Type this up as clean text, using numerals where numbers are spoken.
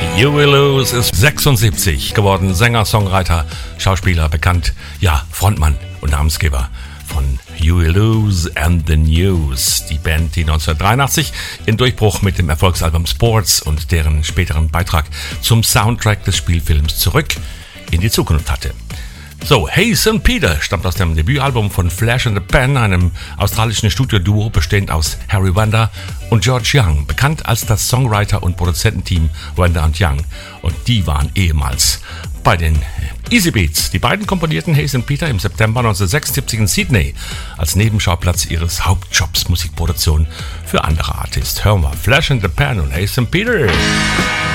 Huey Lewis ist 76 geworden, Sänger, Songwriter, Schauspieler, bekannt, ja, Frontmann und Namensgeber von Huey Lewis and the News, die Band, die 1983 ihren Durchbruch mit dem Erfolgsalbum Sports und deren späteren Beitrag zum Soundtrack des Spielfilms Zurück in die Zukunft hatte. So, Hey St. Peter stammt aus dem Debütalbum von Flash and the Pan, einem australischen Studio-Duo bestehend aus Harry Vanda und George Young, bekannt als das Songwriter- und Produzententeam Vanda und Young. Und die waren ehemals bei den Easy Beats. Die beiden komponierten Hey St. Peter im September 1976 in Sydney als Nebenschauplatz ihres Hauptjobs Musikproduktion für andere Artists. Hören wir Flash and the Pan und Hey St. Peter.